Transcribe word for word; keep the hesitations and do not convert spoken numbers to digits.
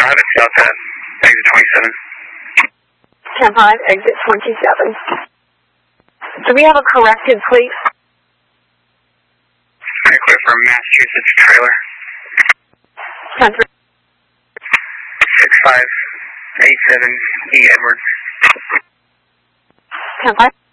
five at South Ave, exit twenty-seven. ten five, exit twenty-seven. Do we have a corrected, please? Request for Massachusetts trailer. ten three. six five eight seven E Edward. ten five.